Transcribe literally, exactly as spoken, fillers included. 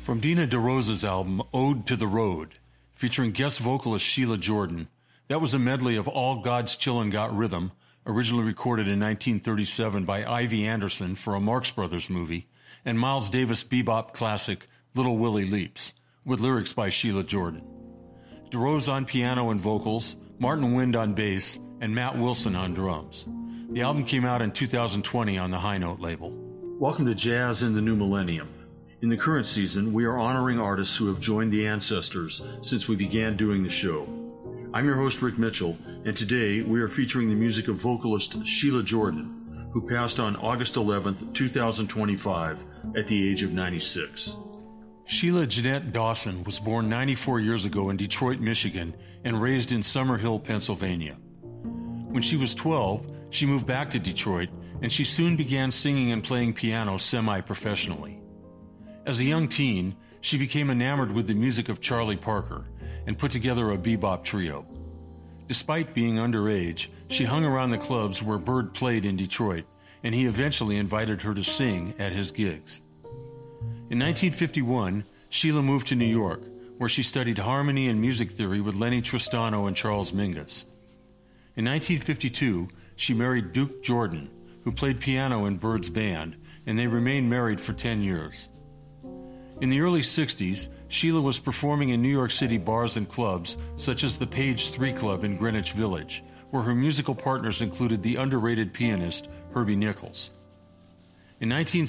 From Dina DeRosa's album, Ode to the Road, featuring guest vocalist Sheila Jordan, that was a medley of All God's Chillin' Got Rhythm, originally recorded in nineteen thirty-seven by Ivy Anderson for a Marx Brothers movie, and Miles Davis bebop classic Little Willie Leaps, with lyrics by Sheila Jordan. DeRosa on piano and vocals, Martin Wind on bass, and Matt Wilson on drums. The album came out in two thousand twenty on the High Note label. Welcome to Jazz in the New Millennium. In the current season, we are honoring artists who have joined the ancestors since we began doing the show. I'm your host, Rick Mitchell, and today we are featuring the music of vocalist Sheila Jordan, who passed on August eleventh, twenty twenty-five, at the age of ninety-six. Sheila Jeanette Dawson was born ninety-four years ago in Detroit, Michigan, and raised in Summerhill, Pennsylvania. When she was twelve, she moved back to Detroit, and she soon began singing and playing piano semi-professionally. As a young teen, she became enamored with the music of Charlie Parker and put together a bebop trio. Despite being underage, she hung around the clubs where Bird played in Detroit, and he eventually invited her to sing at his gigs. In nineteen fifty-one, Sheila moved to New York, where she studied harmony and music theory with Lenny Tristano and Charles Mingus. In nineteen fifty-two, she married Duke Jordan, who played piano in Bird's band, and they remained married for ten years. In the early sixties, Sheila was performing in New York City bars and clubs such as the Page Three Club in Greenwich Village, where her musical partners included the underrated pianist Herbie Nichols. In nineteen